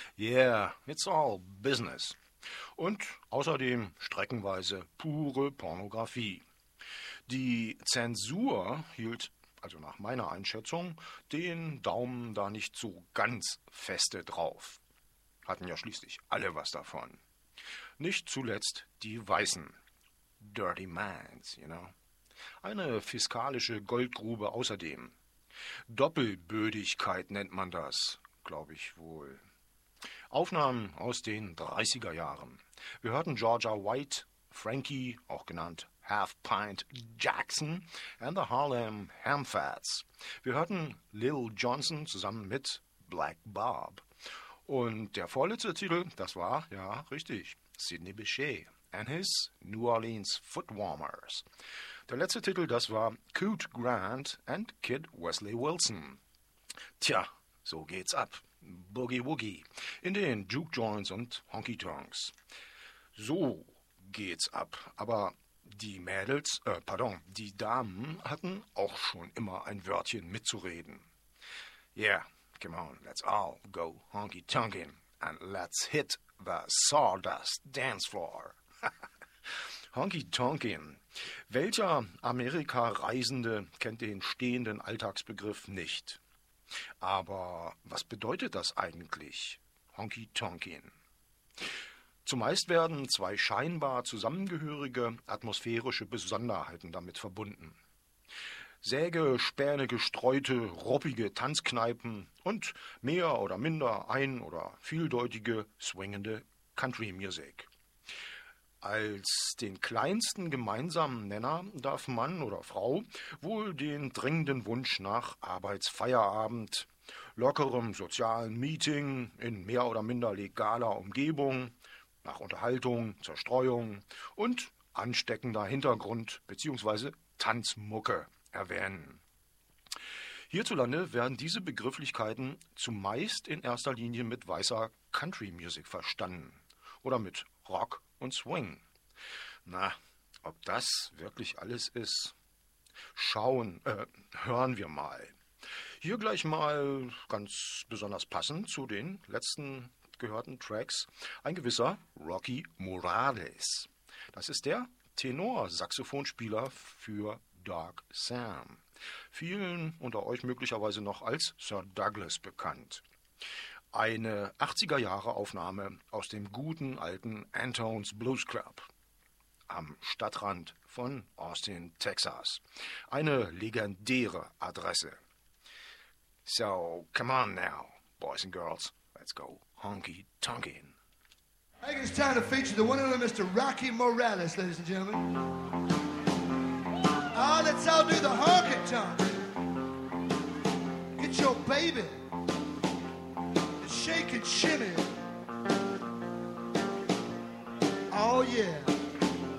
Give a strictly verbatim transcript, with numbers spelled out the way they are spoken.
Yeah, it's all business. Und außerdem streckenweise pure Pornografie. Die Zensur hielt, also nach meiner Einschätzung, den Daumen da nicht so ganz feste drauf. Hatten ja schließlich alle was davon. Nicht zuletzt die Weißen. Dirty Minds, you know. Eine fiskalische Goldgrube außerdem. Doppelbödigkeit nennt man das, glaube ich wohl. Aufnahmen aus den dreißiger Jahren. Wir hörten Georgia White, Frankie, auch genannt Half Pint Jackson, and the Harlem Hamfats. Wir hörten Lil Johnson zusammen mit Black Bob. Und der vorletzte Titel, das war, ja, richtig, Sidney Bechet and his New Orleans Footwarmers. Der letzte Titel, das war Coot Grant and Kid Wesley Wilson. Tja, so geht's ab. Boogie Woogie in den Juke Joints und Honky Tonks. So geht's ab. Aber die Mädels, äh, pardon, die Damen hatten auch schon immer ein Wörtchen mitzureden. Yeah, come on, let's all go honky tonkin' and let's hit the sawdust dance floor. Honky tonkin'. Welcher Amerika-Reisende kennt den stehenden Alltagsbegriff nicht? Aber was bedeutet das eigentlich? Honky tonkin'. Zumeist werden zwei scheinbar zusammengehörige atmosphärische Besonderheiten damit verbunden. Sägespäne gestreute, ruppige Tanzkneipen und mehr oder minder ein- oder vieldeutige, swingende Country Music. Als den kleinsten gemeinsamen Nenner darf Mann oder Frau wohl den dringenden Wunsch nach Arbeitsfeierabend, lockerem sozialen Meeting in mehr oder minder legaler Umgebung, nach Unterhaltung, Zerstreuung und ansteckender Hintergrund bzw. Tanzmucke erwähnen. Hierzulande werden diese Begrifflichkeiten zumeist in erster Linie mit weißer Country Music verstanden oder mit Rock und Swing. Na, ob das wirklich alles ist? Schauen, äh, hören wir mal. Hier gleich mal ganz besonders passend zu den letzten gehörten Tracks ein gewisser Rocky Morales. Das ist der Tenor-Saxophonspieler für Dark Sam. Vielen unter euch möglicherweise noch als Sir Douglas bekannt. Eine achtziger-Jahre-Aufnahme aus dem guten alten Antone's Blues Club am Stadtrand von Austin, Texas. Eine legendäre Adresse. So, come on now, boys and girls, let's go honky tonkin'. I think it's time to feature the one and only Mister Rocky Morales, ladies and gentlemen. Ah, let's all do the honky tonk. Get your baby. Shake and shimmy. Oh yeah.